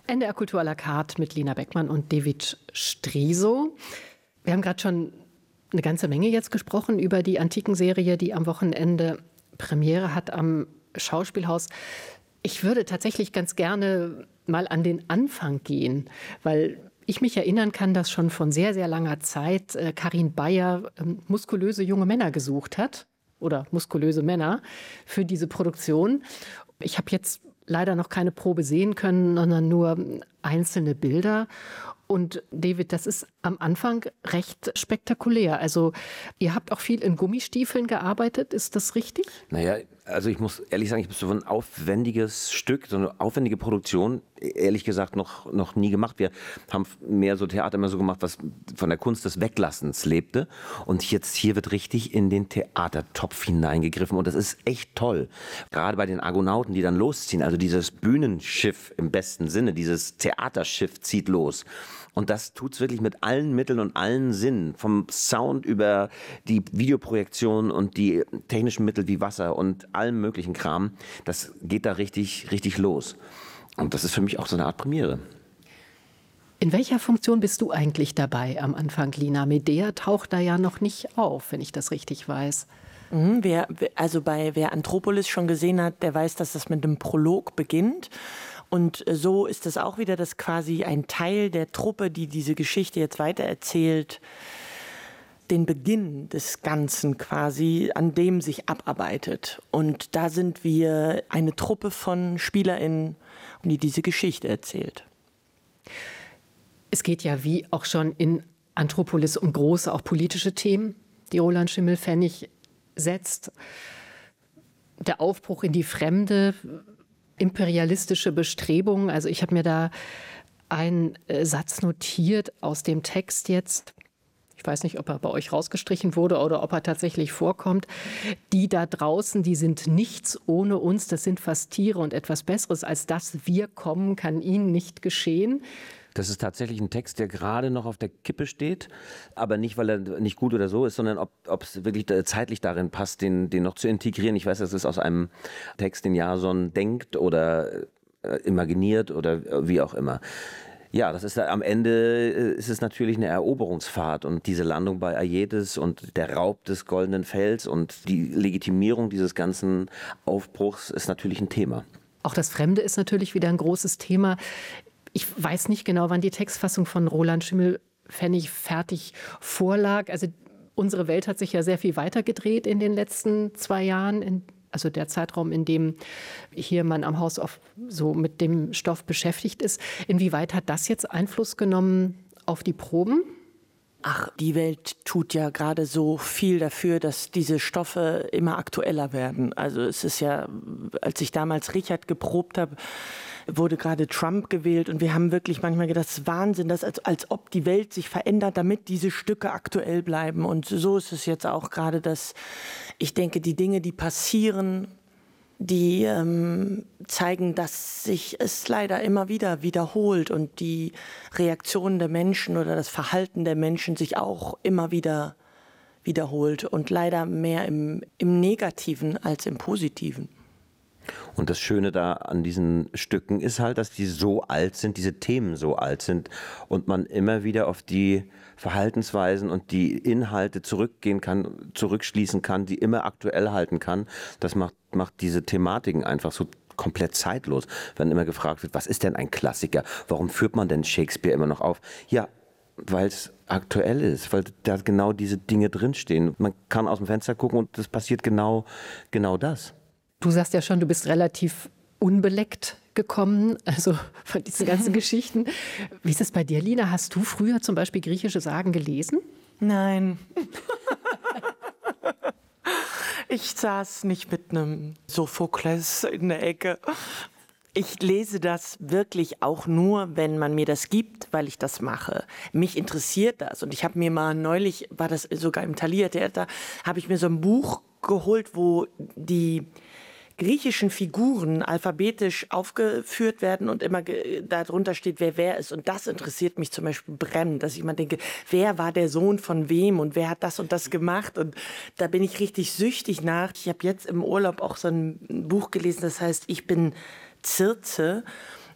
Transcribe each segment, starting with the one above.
NDR Kultur à la carte mit Lena Beckmann und David Striso. Wir haben gerade schon eine ganze Menge jetzt gesprochen über die Antikenserie, die am Wochenende Premiere hat am Schauspielhaus. Ich würde tatsächlich ganz gerne mal an den Anfang gehen, weil ich mich erinnern kann, dass schon von sehr, sehr langer Zeit Karin Bayer muskulöse junge Männer gesucht hat oder muskulöse Männer für diese Produktion. Ich habe jetzt leider noch keine Probe sehen können, sondern nur einzelne Bilder. Und David, das ist am Anfang recht spektakulär. Also ihr habt auch viel in Gummistiefeln gearbeitet, ist das richtig? Naja, also ich muss ehrlich sagen, ich habe so ein aufwendiges Stück, so eine aufwendige Produktion, ehrlich gesagt noch nie gemacht. Wir haben mehr so Theater immer so gemacht, was von der Kunst des Weglassens lebte. Und jetzt hier wird richtig in den Theatertopf hineingegriffen und das ist echt toll. Gerade bei den Argonauten, die dann losziehen, also dieses Bühnenschiff im besten Sinne, dieses Theaterschiff zieht los. Und das tut's wirklich mit allen Mitteln und allen Sinnen, vom Sound über die Videoprojektion und die technischen Mittel wie Wasser und allem möglichen Kram. Das geht da richtig los. Und das ist für mich auch so eine Art Premiere. In welcher Funktion bist du eigentlich dabei am Anfang, Lina? Medea taucht da ja noch nicht auf, wenn ich das richtig weiß. Wer Anthropolis schon gesehen hat, der weiß, dass das mit einem Prolog beginnt. Und so ist es auch wieder, dass quasi ein Teil der Truppe, die diese Geschichte jetzt weitererzählt, den Beginn des Ganzen quasi, an dem sich abarbeitet. Und da sind wir eine Truppe von SpielerInnen, die diese Geschichte erzählt. Es geht ja wie auch schon in Anthropolis um große, auch politische Themen, die Roland Schimmelpfennig setzt. Der Aufbruch in die Fremde, imperialistische Bestrebungen. Also ich habe mir da einen Satz notiert aus dem Text jetzt. Ich weiß nicht, ob er bei euch rausgestrichen wurde oder ob er tatsächlich vorkommt. Die da draußen, die sind nichts ohne uns. Das sind fast Tiere und etwas Besseres als das. Wir kommen, kann ihnen nicht geschehen. Das ist tatsächlich ein Text, der gerade noch auf der Kippe steht, aber nicht, weil er nicht gut oder so ist, sondern ob es wirklich zeitlich darin passt, den noch zu integrieren. Ich weiß, das ist aus einem Text, den Jason denkt oder imaginiert oder wie auch immer. Ja, das ist am Ende ist es natürlich eine Eroberungsfahrt und diese Landung bei Aietes und der Raub des Goldenen Fells und die Legitimierung dieses ganzen Aufbruchs ist natürlich ein Thema. Auch das Fremde ist natürlich wieder ein großes Thema. Ich weiß nicht genau, wann die Textfassung von Roland Schimmelpfennig fertig vorlag. Also unsere Welt hat sich ja sehr viel weitergedreht in den letzten 2 Jahren. Also der Zeitraum, in dem hier man am Haus so mit dem Stoff beschäftigt ist. Inwieweit hat das jetzt Einfluss genommen auf die Proben? Ach, die Welt tut ja gerade so viel dafür, dass diese Stoffe immer aktueller werden. Also es ist ja, als ich damals Richard geprobt habe, wurde gerade Trump gewählt und wir haben wirklich manchmal gedacht, das ist Wahnsinn, dass als ob die Welt sich verändert, damit diese Stücke aktuell bleiben. Und so ist es jetzt auch gerade, dass ich denke, die Dinge, die passieren, die zeigen, dass sich es leider immer wieder wiederholt und die Reaktionen der Menschen oder das Verhalten der Menschen sich auch immer wieder wiederholt und leider mehr im Negativen als im Positiven. Und das Schöne da an diesen Stücken ist halt, dass die so alt sind, diese Themen so alt sind und man immer wieder auf die Verhaltensweisen und die Inhalte zurückgehen kann, zurückschließen kann, die immer aktuell halten kann. Das macht diese Thematiken einfach so komplett zeitlos. Wenn immer gefragt wird, was ist denn ein Klassiker? Warum führt man denn Shakespeare immer noch auf? Ja, weil es aktuell ist, weil da genau diese Dinge drinstehen. Man kann aus dem Fenster gucken und es passiert genau das. Du sagst ja schon, du bist relativ unbeleckt gekommen, also von diesen ganzen Geschichten. Wie ist es bei dir, Lina? Hast du früher zum Beispiel griechische Sagen gelesen? Nein. Ich saß nicht mit einem Sophokles in der Ecke. Ich lese das wirklich auch nur, wenn man mir das gibt, weil ich das mache. Mich interessiert das. Und ich habe mir mal neulich, war das sogar im Thalia Theater, habe ich mir so ein Buch geholt, wo die griechischen Figuren alphabetisch aufgeführt werden und immer darunter steht, wer ist. Und das interessiert mich zum Beispiel brennend, dass ich immer denke, wer war der Sohn von wem und wer hat das und das gemacht? Und da bin ich richtig süchtig nach. Ich habe jetzt im Urlaub auch so ein Buch gelesen, das heißt, ich bin Circe.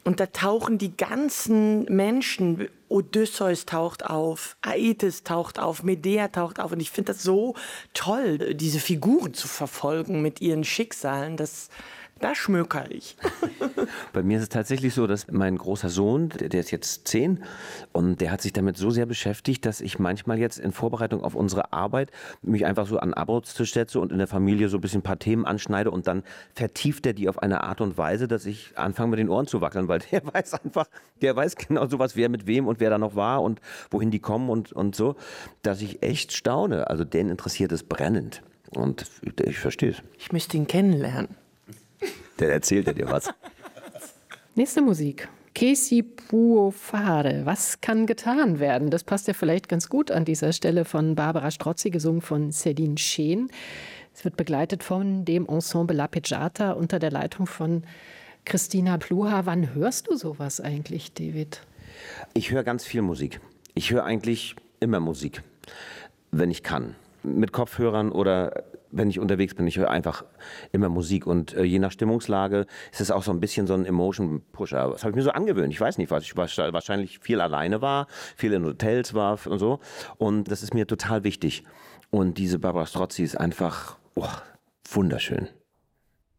Und da tauchen die ganzen Menschen, Odysseus taucht auf, Aetes taucht auf, Medea taucht auf. Und ich finde das so toll, diese Figuren zu verfolgen mit ihren Schicksalen. Da schmöker ich. Bei mir ist es tatsächlich so, dass mein großer Sohn, der ist jetzt 10 und der hat sich damit so sehr beschäftigt, dass ich manchmal jetzt in Vorbereitung auf unsere Arbeit mich einfach so an den Arbeitstisch setze und in der Familie so ein bisschen ein paar Themen anschneide und dann vertieft er die auf eine Art und Weise, dass ich anfange mit den Ohren zu wackeln, weil der weiß genau sowas, wer mit wem und wer da noch war und wohin die kommen und so, dass ich echt staune. Also den interessiert es brennend und ich verstehe es. Ich müsste ihn kennenlernen. Der erzählt dir was. Nächste Musik. Che si può fare? Was kann getan werden? Das passt ja vielleicht ganz gut an dieser Stelle von Barbara Strozzi, gesungen von Céline Scheen. Es wird begleitet von dem Ensemble La Peggiata unter der Leitung von Christina Pluha. Wann hörst du sowas eigentlich, David? Ich höre ganz viel Musik. Ich höre eigentlich immer Musik, wenn ich kann. Mit Kopfhörern oder wenn ich unterwegs bin, ich höre einfach immer Musik und je nach Stimmungslage ist es auch so ein bisschen so ein Emotion-Pusher. Das habe ich mir so angewöhnt. Ich weiß nicht, was ich wahrscheinlich viel alleine war, viel in Hotels war und so. Und das ist mir total wichtig. Und diese Barbara Strozzi ist einfach wunderschön.